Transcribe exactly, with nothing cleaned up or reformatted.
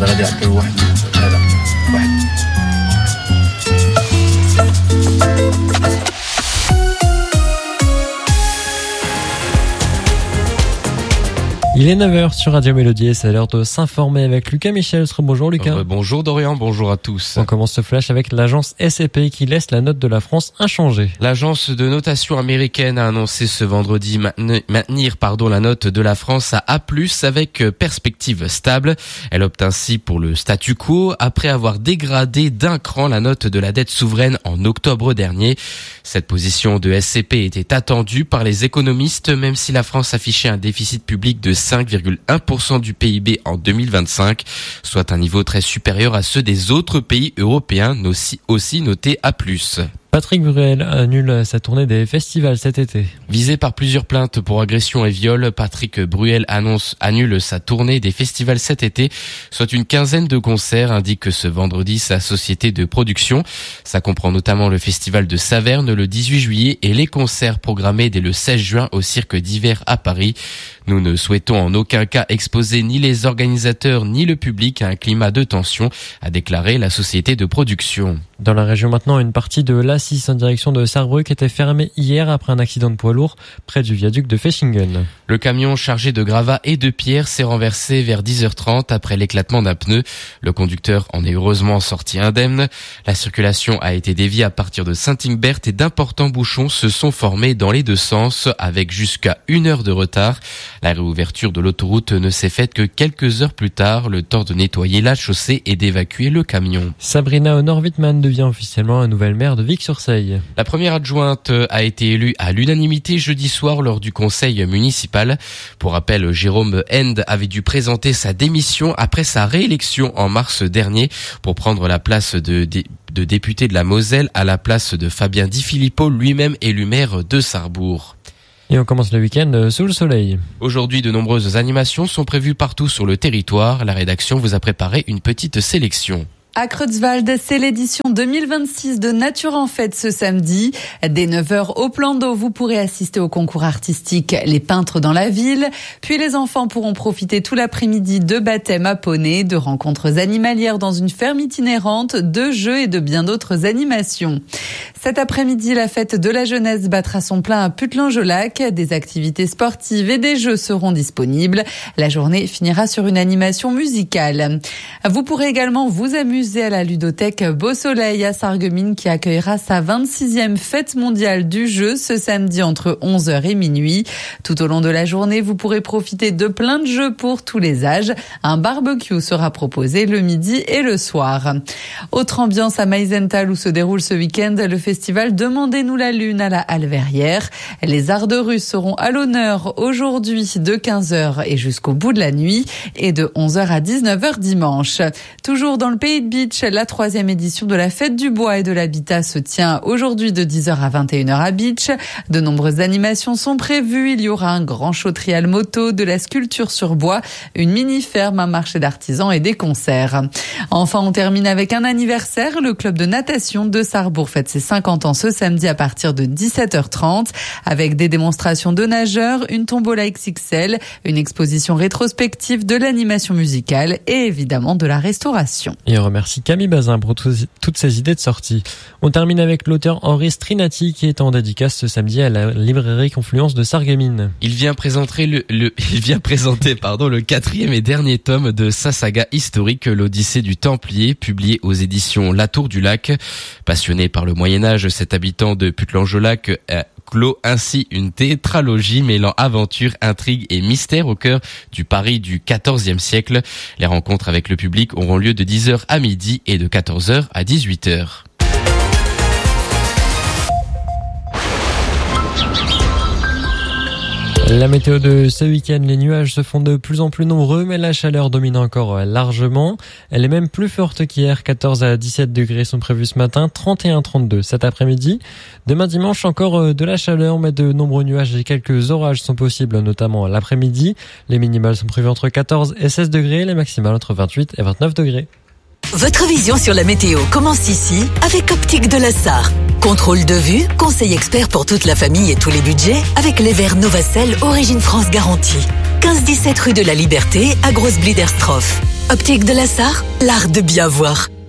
غادي يعطيو واحد هذا واحد. Il est neuf heures sur Radio Mélodie et c'est l'heure de s'informer avec Lucas Michel. Bonjour Lucas. Euh, bonjour Dorian, bonjour à tous. On commence ce flash avec l'agence S et P qui laisse la note de la France inchangée. L'agence de notation américaine a annoncé ce vendredi maintenir pardon, la note de la France à A plus, avec perspective stable. Elle opte ainsi pour le statu quo après avoir dégradé d'un cran la note de la dette souveraine en octobre dernier. Cette position de S et P était attendue par les économistes, même si la France affichait un déficit public de cinq virgule un pour cent du P I B en deux mille vingt-cinq, soit un niveau très supérieur à ceux des autres pays européens aussi, aussi notés A plus. Patrick Bruel annule sa tournée des festivals cet été. Visé par plusieurs plaintes pour agression et viol, Patrick Bruel annonce annule sa tournée des festivals cet été, soit une quinzaine de concerts, indique ce vendredi sa société de production. Ça comprend notamment le festival de Saverne le dix-huit juillet et les concerts programmés dès le seize juin au Cirque d'hiver à Paris. Nous ne souhaitons en aucun cas exposer ni les organisateurs ni le public à un climat de tension, a déclaré la société de production. Dans la région maintenant, une partie de l'A six en direction de Sarrebruck était fermée hier après un accident de poids lourd près du viaduc de Fechingen. Le camion chargé de gravats et de pierres s'est renversé vers dix heures trente après l'éclatement d'un pneu. Le conducteur en est heureusement sorti indemne. La circulation a été déviée à partir de Saint-Ingbert et d'importants bouchons se sont formés dans les deux sens avec jusqu'à une heure de retard. La réouverture de l'autoroute ne s'est faite que quelques heures plus tard, le temps de nettoyer la chaussée et d'évacuer le camion. Sabrina Honor-Wittmann devient officiellement la nouvelle maire de Vic-sur-Seille. La première adjointe a été élue à l'unanimité jeudi soir lors du conseil municipal. Pour rappel, Jérôme End avait dû présenter sa démission après sa réélection en mars dernier pour prendre la place de, de, de député de la Moselle à la place de Fabien Di Filippo, lui-même élu maire de Sarrebourg. Et on commence le week-end sous le soleil. Aujourd'hui, de nombreuses animations sont prévues partout sur le territoire. La rédaction vous a préparé une petite sélection. À Creutzwald, c'est l'édition deux mille vingt-six de Nature en Fête ce samedi. Dès neuf heures au plan d'eau, vous pourrez assister au concours artistique Les Peintres dans la ville. Puis les enfants pourront profiter tout l'après-midi de baptêmes à poney, de rencontres animalières dans une ferme itinérante, de jeux et de bien d'autres animations. Cet après-midi, la fête de la jeunesse battra son plein à Puttelange-au-Lac. Des activités sportives et des jeux seront disponibles. La journée finira sur une animation musicale. Vous pourrez également vous amuser à la ludothèque Beau Soleil à Sarreguemines qui accueillera sa vingt-sixième fête mondiale du jeu ce samedi entre onze heures et minuit. Tout au long de la journée, vous pourrez profiter de plein de jeux pour tous les âges. Un barbecue sera proposé le midi et le soir. Autre ambiance à Meisenthal où se déroule ce week-end le festival Demandez-nous la lune à la Halle Verrière. Les arts de rue seront à l'honneur aujourd'hui de quinze heures et jusqu'au bout de la nuit et de onze heures à dix-neuf heures dimanche. Toujours dans le pays de Beach, la troisième édition de la Fête du Bois et de l'Habitat se tient aujourd'hui de dix heures à vingt et une heures à Beach. De nombreuses animations sont prévues. Il y aura un grand show trial moto, de la sculpture sur bois, une mini-ferme, un marché d'artisans et des concerts. Enfin, on termine avec un anniversaire. Le club de natation de Sarrebourg fête ses cinquante ans ce samedi à partir de dix-sept heures trente avec des démonstrations de nageurs, une tombola X X L, une exposition rétrospective de l'animation musicale et évidemment de la restauration. Et on remercie Camille Bazin pour toutes ces idées de sortie. On termine avec l'auteur Henri Strinati qui est en dédicace ce samedi à la librairie Confluence de Sarreguemines. Il vient présenter le, le il vient présenter pardon le quatrième et dernier tome de sa saga historique l'Odyssée du Templier, publié aux éditions La Tour du Lac. Passionné par le Moyen-Âge, cet habitant de Puttelange-au-Lac a clos ainsi une tétralogie mêlant aventure, intrigue et mystère au cœur du Paris du quatorzième siècle. Les rencontres avec le public auront lieu de dix heures à midi et de quatorze heures à dix-huit heures. La météo de ce week-end, les nuages se font de plus en plus nombreux, mais la chaleur domine encore largement. Elle est même plus forte qu'hier. quatorze à dix-sept degrés sont prévus ce matin, trente et un à trente-deux cet après-midi. Demain dimanche, encore de la chaleur, mais de nombreux nuages et quelques orages sont possibles, notamment l'après-midi. Les minimales sont prévues entre quatorze et seize degrés, les maximales entre vingt-huit et vingt-neuf degrés. Votre vision sur la météo commence ici avec Optique de la Sarre. Contrôle de vue, conseil expert pour toute la famille et tous les budgets avec les verres Novacell Origine France garantie. quinze dix-sept rue de la Liberté à Grosse-Bliederstroff. Optique de la Sarre, l'art de bien voir.